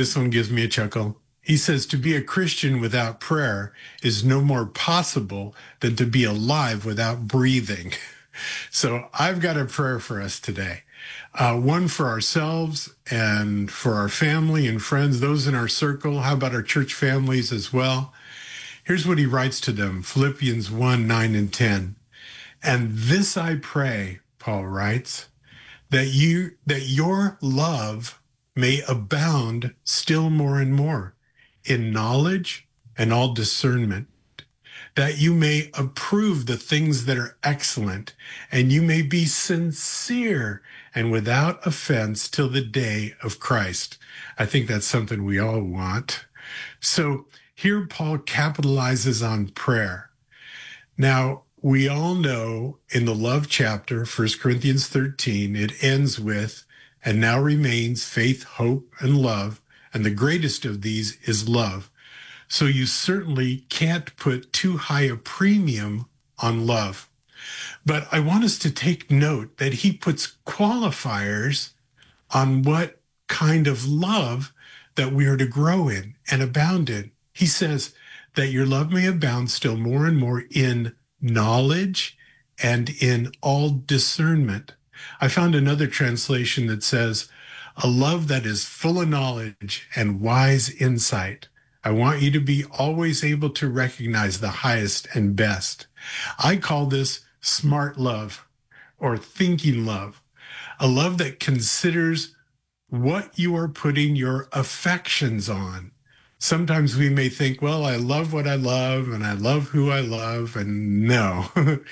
This one gives me a chuckle. He says, to be a Christian without prayer is no more possible than to be alive without breathing. So I've got a prayer for us today. One for ourselves and for our family and friends, those in our circle. How about our church families as well? Here's what he writes to them, Philippians 1, 9 and 10. And this I pray, Paul writes, that your love may abound still more and more in knowledge and all discernment, that you may approve the things that are excellent, and you may be sincere and without offense till the day of Christ. I think that's something we all want. So here Paul capitalizes on prayer. Now, we all know in the love chapter, 1 Corinthians 13, it ends with, and now remains faith, hope, and love, and the greatest of these is love. So you certainly can't put too high a premium on love. But I want us to take note that he puts qualifiers on what kind of love that we are to grow in and abound in. He says that your love may abound still more and more in knowledge and in all discernment. I found another translation that says, a love that is full of knowledge and wise insight. I want you to be always able to recognize the highest and best. I call this smart love or thinking love, a love that considers what you are putting your affections on. Sometimes we may think, well, I love what I love and I love who I love, and no.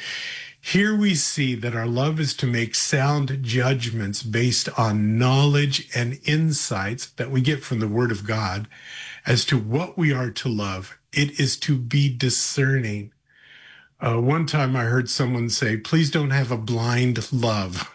Here we see that our love is to make sound judgments based on knowledge and insights that we get from the Word of God as to what we are to love. It is to be discerning. One time I heard someone say, please don't have a blind love.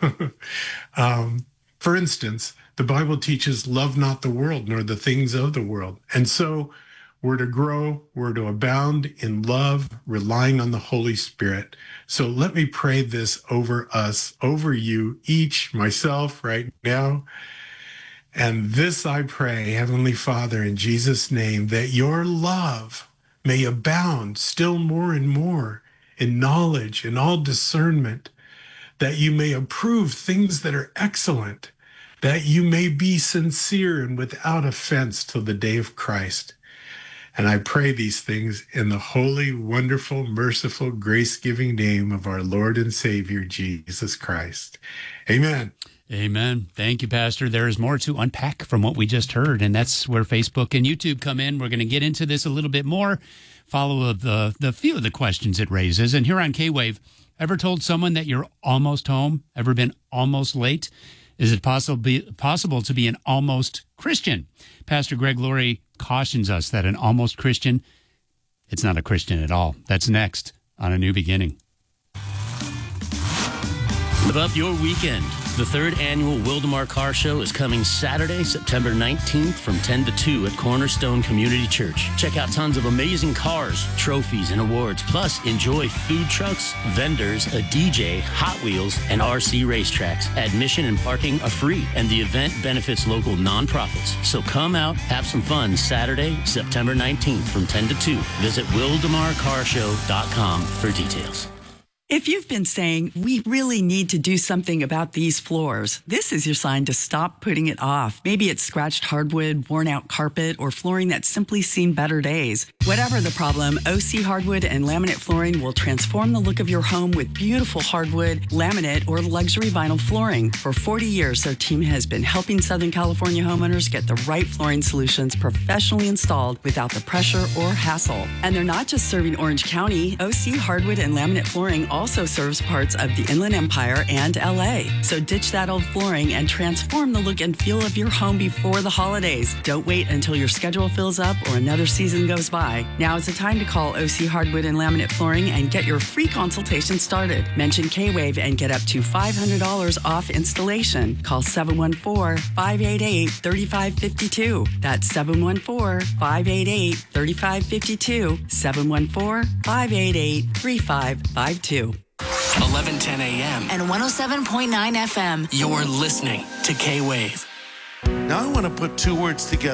For instance, the Bible teaches, love not the world, nor the things of the world. And so we're to grow, we're to abound in love, relying on the Holy Spirit. So let me pray this over us, over you, each, myself right now. And this I pray, Heavenly Father, in Jesus' name, that your love may abound still more and more in knowledge and all discernment, that you may approve things that are excellent, that you may be sincere and without offense till the day of Christ. And I pray these things in the holy, wonderful, merciful, grace-giving name of our Lord and Savior, Jesus Christ. Amen. Amen. Thank you, Pastor. There is more to unpack from what we just heard, and that's where Facebook and YouTube come in. We're going to get into this a little bit more, follow the few of the questions it raises. And here on K-Wave, ever told someone that you're almost home? Ever been almost late? Is it possible to be an almost Christian? Pastor Greg Laurie cautions us that an almost Christian, it's not a Christian at all. That's next on A New Beginning. Live up your weekend. The third annual Wildemar Car Show is coming Saturday, September 19th from 10 to 2 at Cornerstone Community Church. Check out tons of amazing cars, trophies, and awards. Plus, enjoy food trucks, vendors, a DJ, Hot Wheels, and RC racetracks. Admission and parking are free, and the event benefits local nonprofits. So come out, have some fun Saturday, September 19th from 10 to 2. Visit WildemarCarshow.com for details. If you've been saying, we really need to do something about these floors, this is your sign to stop putting it off. Maybe it's scratched hardwood, worn out carpet, or flooring that's simply seen better days. Whatever the problem, OC Hardwood and Laminate Flooring will transform the look of your home with beautiful hardwood, laminate, or luxury vinyl flooring. For 40 years, their team has been helping Southern California homeowners get the right flooring solutions professionally installed without the pressure or hassle. And they're not just serving Orange County. OC Hardwood and Laminate Flooring also serves parts of the Inland Empire and LA. So ditch that old flooring and transform the look and feel of your home before the holidays. Don't wait until your schedule fills up or another season goes by. Now is the time to call OC Hardwood and Laminate Flooring and get your free consultation started. Mention K-Wave and get up to $500 off installation. Call 714-588-3552. That's 714-588-3552. 714-588-3552. 11:10 a.m. and 107.9 FM. You're listening to K-Wave. Now I want to put two words together.